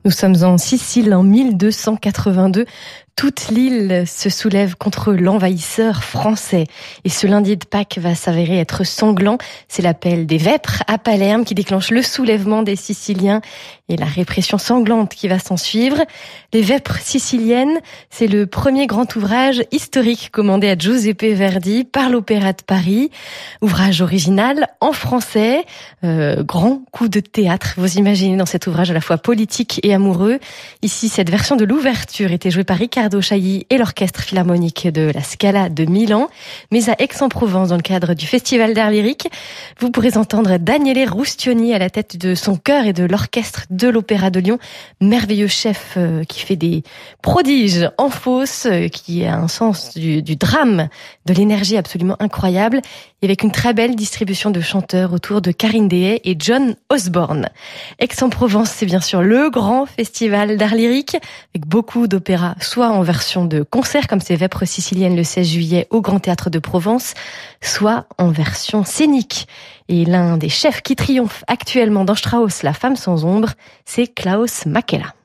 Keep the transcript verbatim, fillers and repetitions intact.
Nous sommes en Sicile en mille deux cent quatre-vingt-deux. Toute l'île se soulève contre l'envahisseur français. Et ce lundi de Pâques va s'avérer être sanglant. C'est l'appel des vêpres à Palerme qui déclenche le soulèvement des Siciliens et la répression sanglante qui va s'en suivre. Les vêpres siciliennes, c'est le premier grand ouvrage historique commandé à Giuseppe Verdi par l'Opéra de Paris. Ouvrage original en français, euh, grand coup de théâtre. Vous imaginez dans cet ouvrage à la fois politique et amoureux. Ici, cette version de l'ouverture était jouée par Riccardo Chailly et l'Orchestre Philharmonique de la Scala de Milan. Mais à Aix-en-Provence, dans le cadre du Festival d'Art Lyrique, vous pourrez entendre Daniele Rustioni à la tête de son chœur et de l'orchestre de l'Opéra de Lyon. Merveilleux chef euh, qui fait des prodiges en fosse, euh, qui a un sens du, du drame, de l'énergie absolument incroyable, et avec une très belle distribution de chanteurs autour de Karine Dehay et John Osborne. Aix-en-Provence, c'est bien sûr le grand festival d'art lyrique, avec beaucoup d'opéras, soit en version de concert, comme ces Vêpres siciliennes le seize juillet au Grand Théâtre de Provence, soit en version scénique. Et l'un des chefs qui triomphe actuellement dans Strauss, La femme sans ombre, c'est Klaus Makela.